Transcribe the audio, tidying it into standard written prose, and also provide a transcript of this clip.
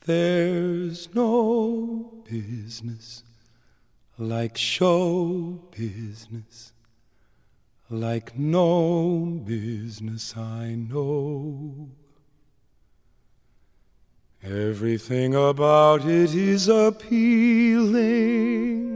There's no business like show business, like no business I know. Everything about it is appealing,